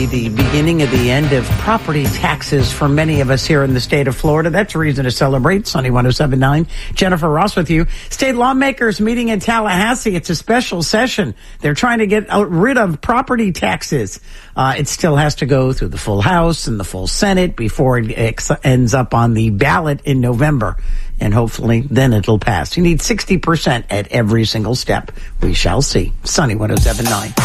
the beginning of the end of property taxes for many of us here in the state of Florida. That's a reason to celebrate. Sunny 107.9. Jennifer Ross with you. State lawmakers meeting in Tallahassee. It's a special session. They're trying to get rid of property taxes. It still has to go through the full House and the full Senate before it ends up on the ballot in November. And hopefully then it'll pass. You need 60% at every single step. We shall see. Sunny 107.9.